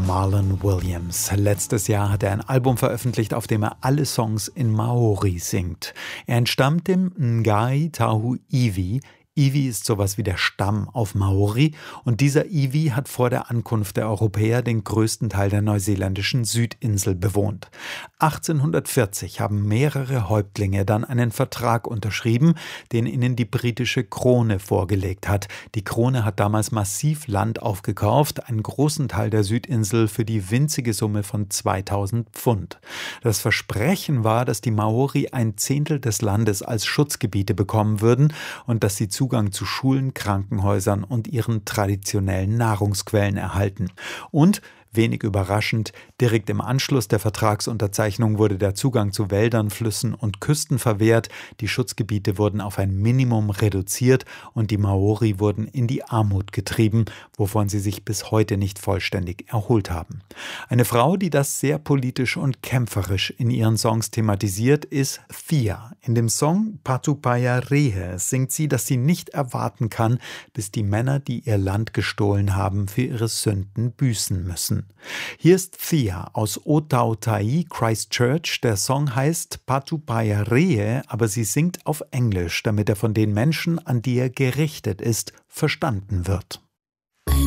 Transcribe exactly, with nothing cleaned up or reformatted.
Marlon Williams. Letztes Jahr hat er ein Album veröffentlicht, auf dem er alle Songs in Maori singt. Er entstammt dem Ngai Tahu Iwi. Iwi ist sowas wie der Stamm auf Maori und dieser Iwi hat vor der Ankunft der Europäer den größten Teil der neuseeländischen Südinsel bewohnt. achtzehnhundertvierzig haben mehrere Häuptlinge dann einen Vertrag unterschrieben, den ihnen die britische Krone vorgelegt hat. Die Krone hat damals massiv Land aufgekauft, einen großen Teil der Südinsel für die winzige Summe von zweitausend Pfund. Das Versprechen war, dass die Maori ein Zehntel des Landes als Schutzgebiete bekommen würden und dass sie Zugang zu Schulen, Krankenhäusern und ihren traditionellen Nahrungsquellen erhalten. Und wenig überraschend, direkt im Anschluss der Vertragsunterzeichnung wurde der Zugang zu Wäldern, Flüssen und Küsten verwehrt, die Schutzgebiete wurden auf ein Minimum reduziert und die Maori wurden in die Armut getrieben, wovon sie sich bis heute nicht vollständig erholt haben. Eine Frau, die das sehr politisch und kämpferisch in ihren Songs thematisiert, ist Thea. In dem Song Patupaya Rehe singt sie, dass sie nicht erwarten kann, bis die Männer, die ihr Land gestohlen haben, für ihre Sünden büßen müssen. Hier ist Thea aus Otautai, Christchurch. Der Song heißt Patupaya Rehe, aber sie singt auf Englisch, damit er von den Menschen, an die er gerichtet ist, verstanden wird.